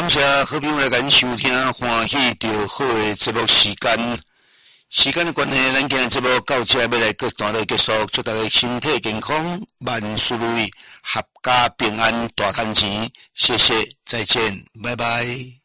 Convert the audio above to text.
感谢好朋友来咱收听，欢喜着好的节目时间。时间的关系，咱今日节目到这要来各段落结束，祝大家身体健康，万事如意，阖家平安，大赚钱。谢谢，再见，拜拜。